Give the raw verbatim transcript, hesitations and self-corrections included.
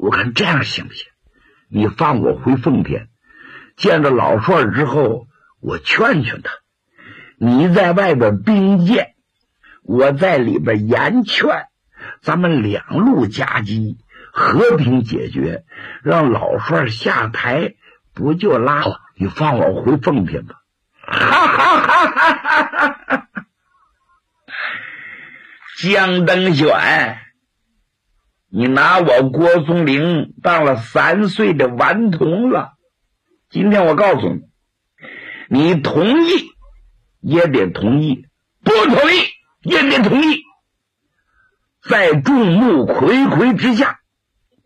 我看这样行不行？你放我回奉天，见着老帅之后，我劝劝他。你在外边兵谏，我在里边言劝，咱们两路夹击，和平解决，让老帅下台，不就拉了？你放我回奉天吧。哈哈哈哈哈哈！江登选，你拿我郭松龄当了三岁的顽童了。今天我告诉你，你同意也得同意，不同意也得同意。在众目睽睽之下，